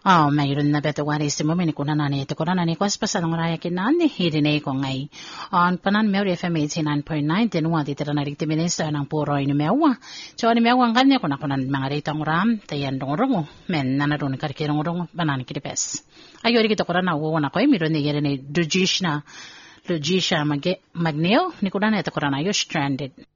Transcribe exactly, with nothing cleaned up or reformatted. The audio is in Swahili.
Oh, mayroon na beto waris mo may kuna na ni to kuna na ni kwas pa sa nang raya kinan ni hirine ko ngay. On panan mew F M eighty-nine point nine tinwa titira na rigti minista ng puro ni mewa. So ni mewa ang kanya kuna kunan mga ritang ram tayan dong rongo men nanadon karkirong rongo banan kitipes. Ayo ri kita kuna na wo na ko meron ni yere ni Dujish na Lugisha Magneo ni kuna na ito kuna na yo stranded.